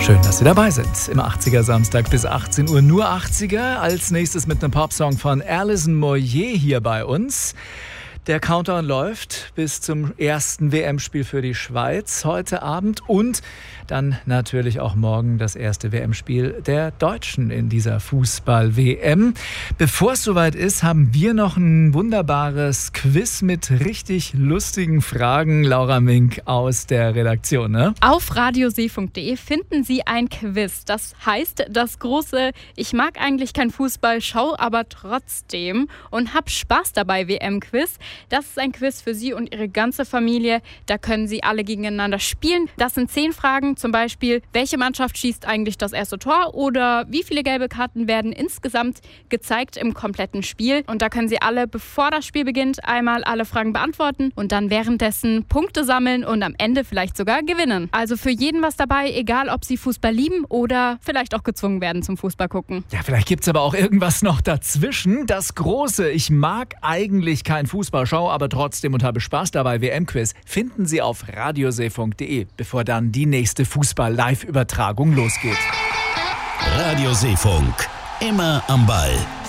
Schön, dass Sie dabei sind. Im 80er Samstag bis 18 Uhr nur 80er. Als nächstes mit einem Popsong von Alison Moyet hier bei uns. Der Countdown läuft bis zum ersten WM-Spiel für die Schweiz heute Abend und dann natürlich auch morgen das erste WM-Spiel der Deutschen in dieser Fußball-WM. Bevor es soweit ist, haben wir noch ein wunderbares Quiz mit richtig lustigen Fragen. Laura Mink aus der Redaktion, ne? Auf radiosee.de finden Sie ein Quiz. Das heißt, das große Ich mag eigentlich kein Fußball, schau aber trotzdem und hab Spaß dabei WM-Quiz. Das ist ein Quiz für Sie und Ihre ganze Familie. Da können Sie alle gegeneinander spielen. Das sind 10 Fragen, zum Beispiel, welche Mannschaft schießt eigentlich das erste Tor oder wie viele gelbe Karten werden insgesamt gezeigt im kompletten Spiel. Und da können Sie alle, bevor das Spiel beginnt, einmal alle Fragen beantworten und dann währenddessen Punkte sammeln und am Ende vielleicht sogar gewinnen. Also für jeden was dabei, egal ob Sie Fußball lieben oder vielleicht auch gezwungen werden zum Fußball gucken. Ja, vielleicht gibt es aber auch irgendwas noch dazwischen. Das große Ich mag eigentlich kein Fußball, schau aber trotzdem und habe Spaß dabei WM-Quiz finden Sie auf radiosee.de, bevor dann die nächste Fußball-Live-Übertragung losgeht. Radio Seefunk, immer am Ball.